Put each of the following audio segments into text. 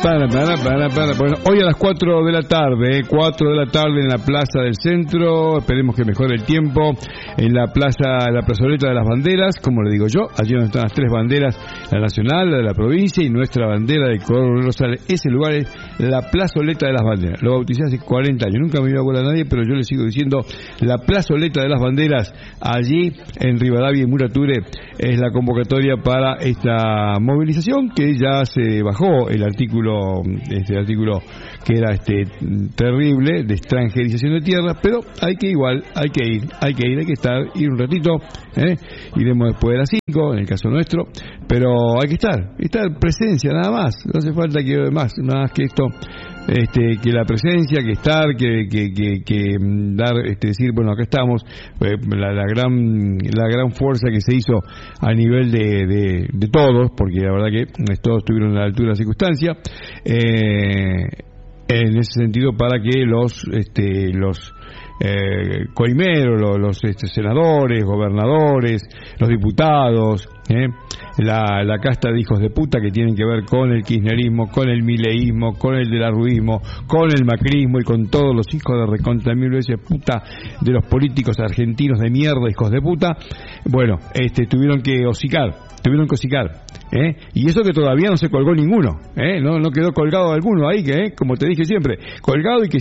Bueno, hoy a las 4 de la tarde, 4 de la tarde en la Plaza del Centro, esperemos que mejore el tiempo, en la plazoleta de las banderas, como le digo yo, allí donde están las tres banderas, la nacional, la de la provincia y nuestra bandera de Córdoba Rosales. Ese lugar es la plazoleta de las banderas, lo bauticé hace 40 años, nunca me iba a acordar a nadie, pero yo le sigo diciendo la plazoleta de las banderas, allí en Rivadavia y Murature, es la convocatoria para esta movilización, que ya se bajó el artículo que era terrible de extranjerización de tierras, pero hay que ir un ratito, iremos después de las 5 en el caso nuestro, pero hay que estar presencia nada más, no hace falta que nada más que esto, que la presencia, que estar, que dar, decir, bueno, acá estamos, la gran fuerza que se hizo a nivel de todos, porque la verdad que todos estuvieron a la altura de la circunstancia, en ese sentido, para que los coimeros, los senadores, gobernadores, los diputados, la casta de hijos de puta que tienen que ver con el kirchnerismo, con el mileísmo, con el delarruismo, con el macrismo y con todos los hijos de recontra mil veces puta de los políticos argentinos de mierda, hijos de puta, bueno, tuvieron que hocicar, y eso que todavía no se colgó ninguno, no quedó colgado alguno ahí, que como te dije siempre, colgado y que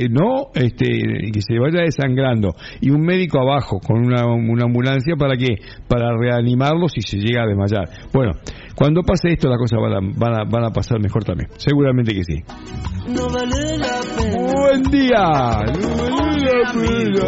se vaya desangrando, y un médico abajo con una ambulancia para reanimarlo si se llega a desmayar. Bueno, cuando pase esto las cosas van a pasar mejor también, seguramente que sí. No vale la pena. Buen día. No vale la pena.